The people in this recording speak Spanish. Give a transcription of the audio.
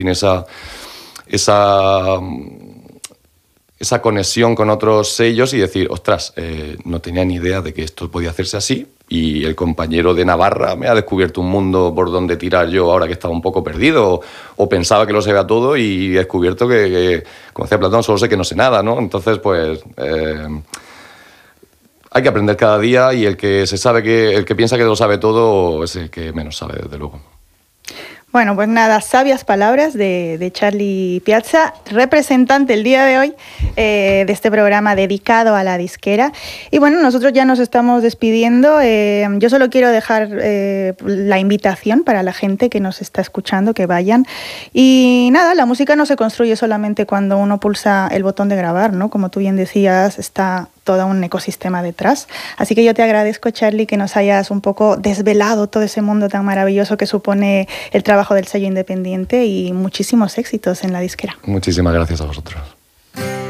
tiene esa conexión con otros sellos y decir, ostras, no tenía ni idea de que esto podía hacerse así, y el compañero de Navarra me ha descubierto un mundo por donde tirar yo ahora que estaba un poco perdido o pensaba que lo sabía todo y he descubierto que, como decía Platón, solo sé que no sé nada, ¿no? Entonces, pues hay que aprender cada día, y el que piensa que lo sabe todo es el que menos sabe, desde luego. Bueno, pues nada, sabias palabras de Charly Piazza, representante el día de hoy de este programa dedicado a la disquera. Y bueno, nosotros ya nos estamos despidiendo. Yo solo quiero dejar la invitación para la gente que nos está escuchando, que vayan. Y nada, la música no se construye solamente cuando uno pulsa el botón de grabar, ¿no? Como tú bien decías, está todo un ecosistema detrás. Así que yo te agradezco, Charly, que nos hayas un poco desvelado todo ese mundo tan maravilloso que supone el trabajo del sello independiente, y muchísimos éxitos en la disquera. Muchísimas gracias a vosotros.